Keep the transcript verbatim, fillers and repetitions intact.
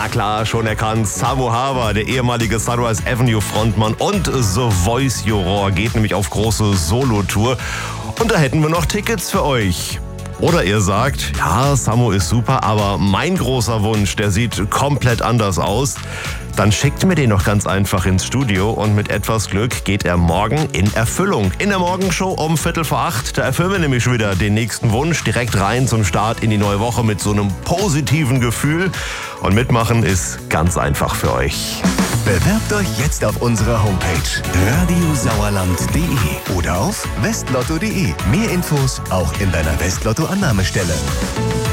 klar, schon erkannt. Samo Haber, der ehemalige Sunrise Avenue Frontmann und The Voice Juror, geht nämlich auf große Solo-Tour. Und da hätten wir noch Tickets für euch. Oder ihr sagt, ja, Samo ist super, aber mein großer Wunsch, der sieht komplett anders aus. Dann schickt mir den doch ganz einfach ins Studio und mit etwas Glück geht er morgen in Erfüllung. In der Morgenshow um Viertel vor acht, da erfüllen wir nämlich wieder den nächsten Wunsch. Direkt rein zum Start in die neue Woche mit so einem positiven Gefühl. Und mitmachen ist ganz einfach für euch. Bewerbt euch jetzt auf unserer Homepage radiosauerland punkt de oder auf westlotto punkt de. Mehr Infos auch in deiner Westlotto-Annahmestelle.